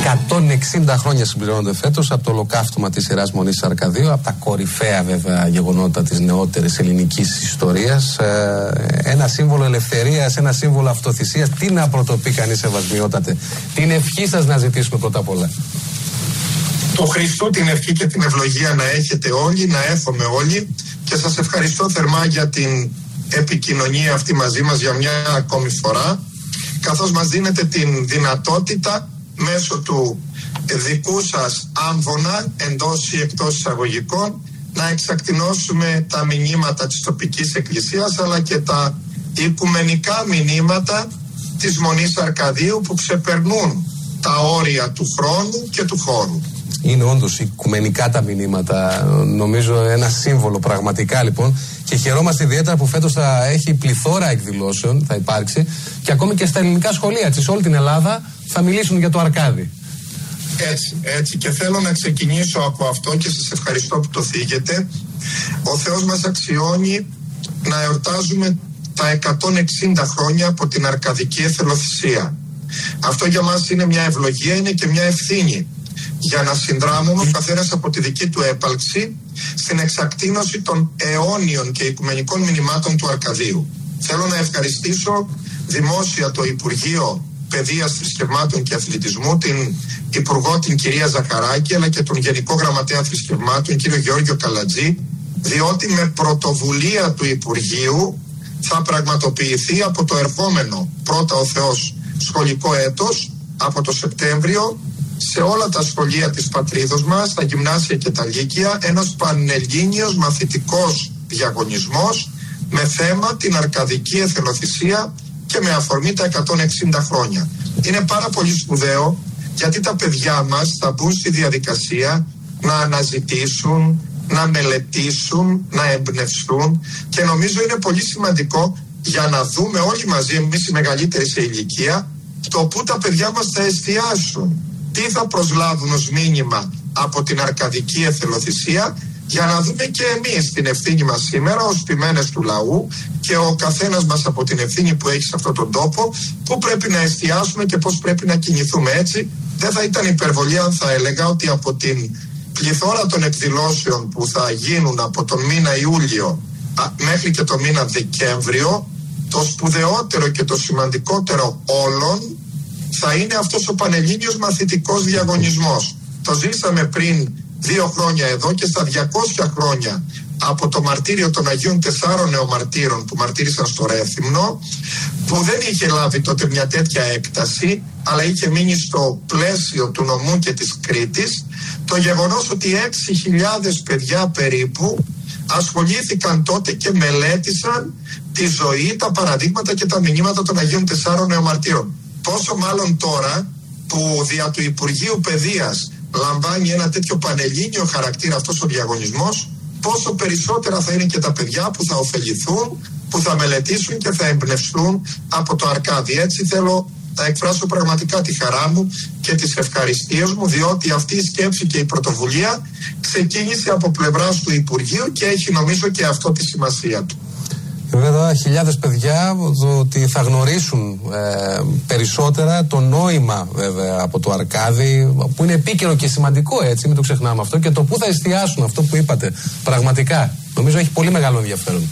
160 χρόνια συμπληρώνονται φέτος από το ολοκαύτωμα της Ιεράς Μονής Αρκαδίου, από τα κορυφαία βέβαια γεγονότα της νεότερης ελληνικής ιστορίας. Ένα σύμβολο ελευθερίας, ένα σύμβολο αυτοθυσίας. Τι να πρωτοπεί κανείς, σεβασμιότατε? Την ευχή σας να ζητήσουμε πρώτα απ' όλα. Του Χριστού την ευχή και την ευλογία να έχετε όλοι, να εύχομαι όλοι, και σας ευχαριστώ θερμά για την επικοινωνία αυτή μαζί μας για μια ακόμη φορά, καθώς μας δίνετε την δυνατότητα μέσω του δικού σας άμβονα, εντός ή εκτός εισαγωγικών, να εξακτηνώσουμε τα μηνύματα της τοπικής εκκλησίας, αλλά και τα οικουμενικά μηνύματα της Μονής Αρκαδίου που ξεπερνούν τα όρια του χρόνου και του χώρου. Είναι όντως οικουμενικά τα μηνύματα, νομίζω ένα σύμβολο πραγματικά λοιπόν, και χαιρόμαστε ιδιαίτερα που φέτος θα έχει πληθώρα εκδηλώσεων, θα υπάρξει, και ακόμη και στα ελληνικά σχολεία, σε όλη την Ελλάδα θα μιλήσουν για το Αρκάδι. Έτσι, και θέλω να ξεκινήσω από αυτό και σας ευχαριστώ που το θίγετε. Ο Θεός μας αξιώνει να εορτάζουμε τα 160 χρόνια από την αρκαδική εθελοθυσία. Αυτό για μας είναι μια ευλογία, είναι και μια ευθύνη για να συνδράμουμε ο καθένας από τη δική του έπαλξη στην εξακτήνωση των αιώνιων και οικουμενικών μηνυμάτων του Αρκαδίου. Θέλω να ευχαριστήσω δημόσια το Υπουργείο Παιδείας, Θρησκευμάτων και Αθλητισμού, την Υπουργό την κυρία Ζαχαράκη, αλλά και τον Γενικό Γραμματέα Θρησκευμάτων κύριο Γεώργιο Καλατζή, διότι με πρωτοβουλία του Υπουργείου θα πραγματοποιηθεί από το ερχόμενο πρώτα ο Θεός σχολικό έτος, από το Σεπτέμβριο, σε όλα τα σχολεία της πατρίδος μας, τα γυμνάσια και τα λύκεια, ένας πανελλήνιος μαθητικός διαγωνισμός με θέμα την αρκαδική εθελοθυσία και με αφορμή τα 160 χρόνια. Είναι πάρα πολύ σπουδαίο, γιατί τα παιδιά μας θα μπουν στη διαδικασία να αναζητήσουν, να μελετήσουν, να εμπνευστούν, και νομίζω είναι πολύ σημαντικό για να δούμε όλοι μαζί, εμείς οι μεγαλύτεροι σε ηλικία, το που τα παιδιά μας θα εστιάσουν, τι θα προσλάβουν ως μήνυμα από την αρκαδική εθελοθυσία, για να δούμε και εμείς την ευθύνη μας σήμερα ως ποιμένες του λαού, και ο καθένας μας από την ευθύνη που έχει σε αυτόν τον τόπο, πού πρέπει να εστιάσουμε και πώς πρέπει να κινηθούμε. Έτσι δεν θα ήταν υπερβολή αν θα έλεγα ότι από την πληθώρα των εκδηλώσεων που θα γίνουν από τον μήνα Ιούλιο μέχρι και το μήνα Δεκέμβριο, το σπουδαιότερο και το σημαντικότερο όλων θα είναι αυτός ο πανελλήνιος μαθητικός διαγωνισμός. Το ζήσαμε πριν 2 χρόνια εδώ, και στα 200 χρόνια από το μαρτύριο των Αγίων 4 νεομαρτύρων που μαρτύρησαν στο Ρέθυμνο, που δεν είχε λάβει τότε μια τέτοια έκταση, αλλά είχε μείνει στο πλαίσιο του νομού και της Κρήτης, το γεγονός ότι 6.000 παιδιά περίπου ασχολήθηκαν τότε και μελέτησαν τη ζωή, τα παραδείγματα και τα μηνύματα των Αγίων 4 νεομαρτύρων. Πόσο μάλλον τώρα που δια του Υπουργείου Παιδείας λαμβάνει ένα τέτοιο πανελλήνιο χαρακτήρα αυτός ο διαγωνισμός, πόσο περισσότερα θα είναι και τα παιδιά που θα ωφεληθούν, που θα μελετήσουν και θα εμπνευστούν από το Αρκάδι. Έτσι θέλω να εκφράσω πραγματικά τη χαρά μου και τις ευχαριστίες μου, διότι αυτή η σκέψη και η πρωτοβουλία ξεκίνησε από πλευράς του Υπουργείου και έχει νομίζω και αυτό τη σημασία του. Βέβαια, χιλιάδες παιδιά ότι θα γνωρίσουν περισσότερα το νόημα βέβαια από το Αρκάδι, που είναι επίκαιρο και σημαντικό, έτσι, μην το ξεχνάμε αυτό, και το που θα εστιάσουν, αυτό που είπατε, πραγματικά νομίζω έχει πολύ μεγάλο ενδιαφέρον.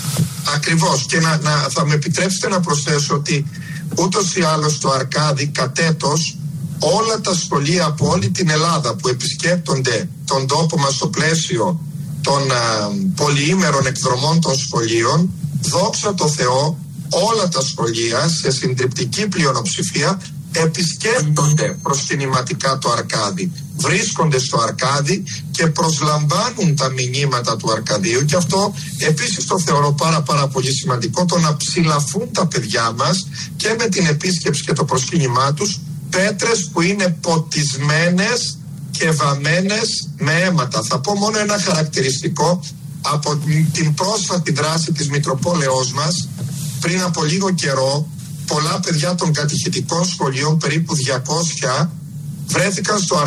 Ακριβώς, και θα με επιτρέψετε να προσθέσω ότι ούτως ή άλλως το Αρκάδι κατ' έτος όλα τα σχολεία από όλη την Ελλάδα που επισκέπτονται τον τόπο μας στο πλαίσιο των πολυήμερων εκδρομών των σχολείων, δόξα τω Θεώ, όλα τα σχολεία σε συντριπτική πλειονοψηφία επισκέπτονται προσκυνηματικά το Αρκάδι, βρίσκονται στο Αρκάδι και προσλαμβάνουν τα μηνύματα του Αρκαδίου, και αυτό επίσης το θεωρώ πάρα πολύ σημαντικό, το να ψηλαφούν τα παιδιά μας και με την επίσκεψη και το προσκύνημά τους πέτρες που είναι ποτισμένες και βαμμένες με αίματα. Θα πω μόνο ένα χαρακτηριστικό από την πρόσφατη δράση της Μητροπόλεως μας. Πριν από λίγο καιρό, πολλά παιδιά των κατηχητικών σχολείων, περίπου 200, βρέθηκαν στο